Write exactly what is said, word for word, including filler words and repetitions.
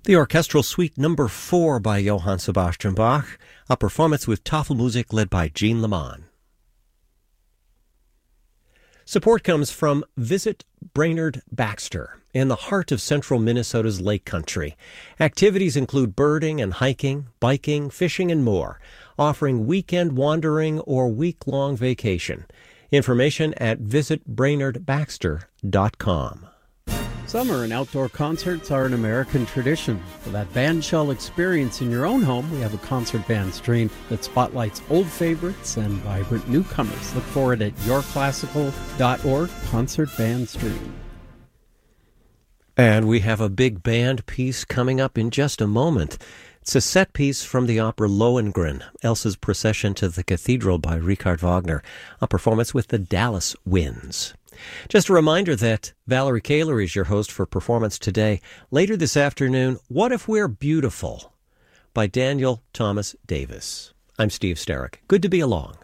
The orchestral suite number four by Johann Sebastian Bach, a performance with Tafelmusik led by Jean Leman. Support comes from Visit Brainerd Baxter in the heart of central Minnesota's Lake Country. Activities include birding and hiking, biking, fishing, and more, offering weekend wandering or week-long vacation. Information at visit brainerd baxter dot com. Summer and outdoor concerts are an American tradition. For that bandshell experience in your own home, we have a concert band stream that spotlights old favorites and vibrant newcomers. Look for it at your classical dot org, concert band stream. And we have a big band piece coming up in just a moment. It's a set piece from the opera Lohengrin, Elsa's Procession to the Cathedral by Richard Wagner, a performance with the Dallas Winds. Just a reminder that Valerie Kaler is your host for Performance Today. Later this afternoon, What If We're Beautiful by Daniel Thomas Davis. I'm Steve Sterrick. Good to be along.